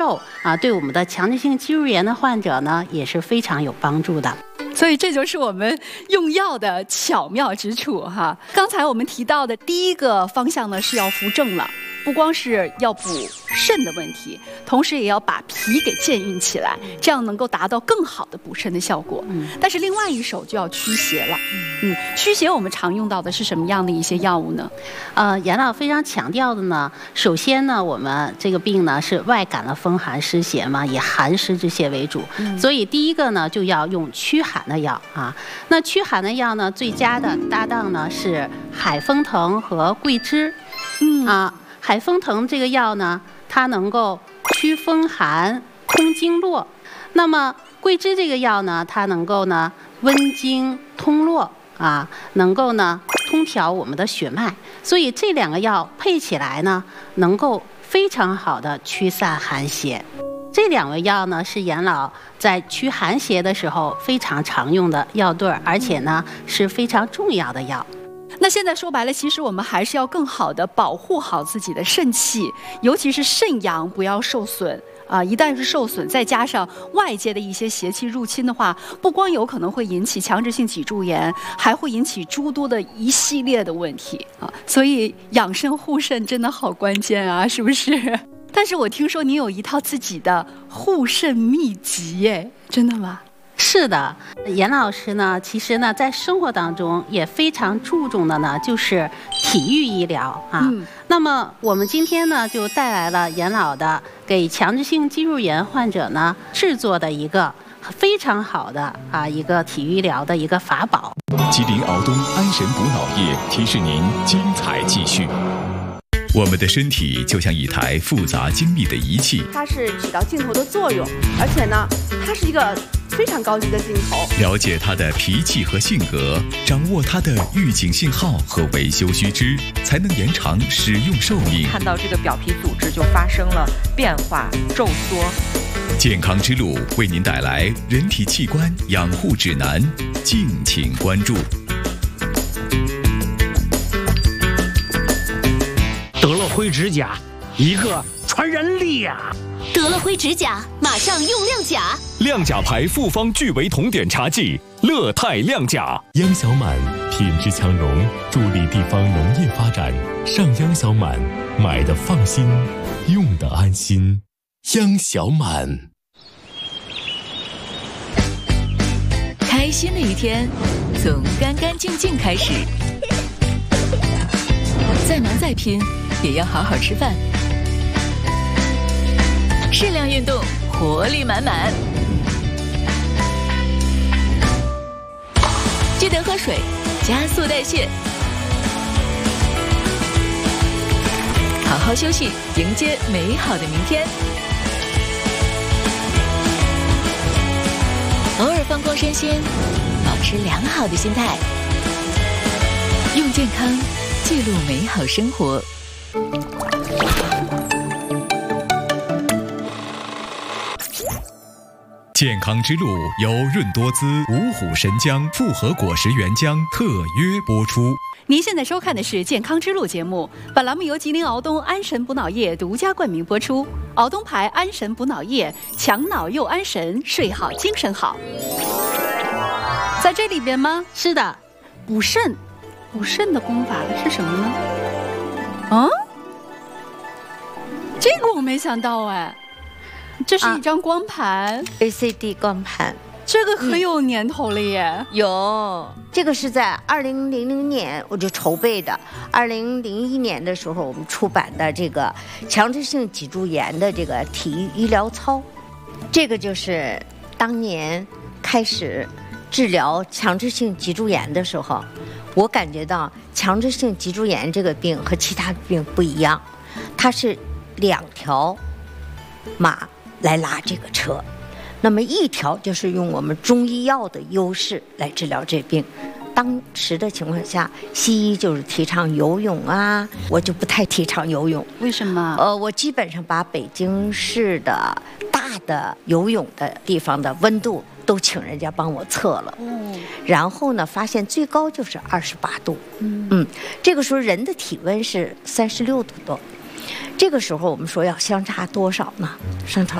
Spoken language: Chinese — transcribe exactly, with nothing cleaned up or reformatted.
后啊，对我们的强直性肌肉炎的患者呢也是非常有帮助的。 所以这就是我们用药的巧妙之处哈。刚才我们提到的第一个方向呢是要扶正了，不光是要补肾的问题，同时也要把脾给健运起来，这样能够达到更好的补肾的效果。嗯，但是另外一手就要驱邪了。嗯，驱邪我们常用到的是什么样的一些药物呢？ 呃，严老非常强调的呢，首先呢，我们这个病呢是外感的风寒湿邪嘛，以寒湿之邪为主，嗯、所以第一个呢就要用驱寒的药啊。那驱寒的药呢，最佳的搭档呢是海风藤和桂枝。嗯啊。海风藤这个药呢，它能够驱风寒、通经络；那么桂枝这个药呢，它能够呢温经通络啊，能够呢通调我们的血脉。所以这两个药配起来呢，能够非常好的驱散寒邪。这两味药呢，是严老在驱寒邪的时候非常常用的药对，而且呢是非常重要的药。 那现在说白了，其实我们还是要更好的保护好自己的肾气，尤其是肾阳不要受损啊！一旦是受损，再加上外界的一些邪气入侵的话，不光有可能会引起强直性脊柱炎，还会引起诸多的一系列的问题啊！所以养肾护肾真的好关键啊，是不是？但是我听说你有一套自己的护肾秘籍耶，真的吗？ 是的，严老师呢，其实呢，在生活当中也非常注重的呢，就是体育医疗啊。嗯、那么我们今天呢，就带来了严老的给强直性肌肉炎患者呢制作的一个非常好的啊一个体育医疗的一个法宝。 吉林敖东安神补脑液提示您精彩继续。我们的身体就像一台复杂精密的仪器， 它是起到镜头的作用，而且呢，它是一个非常高级的镜头。 了解它的脾气和性格，掌握它的预警信号和维修须知，才能延长使用寿命。 看到这个表皮组织就发生了变化、皱缩。 健康之路为您带来人体器官养护指南，敬请关注。 得了灰指甲，一个传染力呀、啊！ 得了灰指甲，马上用亮甲。 亮甲牌复方聚维酮碘茶剂，乐泰亮甲。 央小满品质强融，助力地方农业发展。上央小满，买的放心，用的安心。央小满。 开心的一天，从干干净净开始。再忙再拼，也要好好吃饭。适量运动，活力满满。记得喝水，加速代谢。好好休息，迎接美好的明天。偶尔放空身心，保持良好的心态，用健康记录美好生活。 健康之路由润多滋、五虎神姜复合果实原浆特约播出。 您现在收看的是《健康之路》节目，本栏目由吉林敖东安神补脑液独家冠名播出。敖东牌安神补脑液，强脑又安神，睡好精神好。在这里边吗？ 是的， 补肾，补肾的功法是什么呢？嗯，这个我没想到哎。这是一张光盘、啊、 ，L C D 光盘， 这个可有年头了耶。 嗯、有，这个是在二零零零年我就筹备的，二零零一年的时候我们出版的这个强直性脊柱炎的这个体育医疗操，这个就是当年开始治疗强直性脊柱炎的时候，我感觉到强直性脊柱炎这个病和其他病不一样，它是两条马来拉这个车，那么一条就是用我们中医药的优势来治疗这病。当时的情况下，西医就是提倡游泳啊，我就不太提倡游泳。 为什么？ 呃，我基本上把北京市的大的游泳的地方的温度都请人家帮我测了，嗯，然后呢，发现最高就是二十八度，嗯嗯，这个时候人的体温是三十六度多。这个时候我们说要相差多少呢？相差